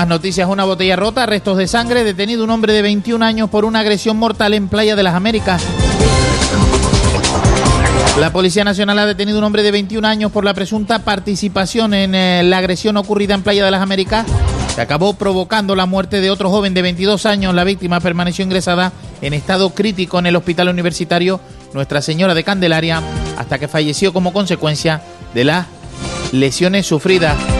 noticias, una botella rota, restos de sangre, detenido un hombre de 21 años por una agresión mortal en Playa de las Américas. La Policía Nacional ha detenido un hombre de 21 años por la presunta participación en la agresión ocurrida en Playa de las Américas, que acabó provocando la muerte de otro joven de 22 años. La víctima permaneció ingresada en estado crítico en el Hospital Universitario Nuestra Señora de Candelaria hasta que falleció como consecuencia de las lesiones sufridas.